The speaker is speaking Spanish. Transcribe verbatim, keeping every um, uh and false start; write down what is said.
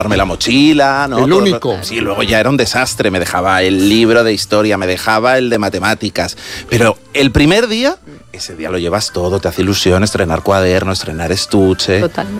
la mochila, ¿no? El Todo, único. Sí, luego ya era un desastre, me dejaba el libro de historia, me dejaba el de matemáticas, pero el primer día, ese día lo llevas todo, te hace ilusión estrenar cuaderno, estrenar estuche. Total.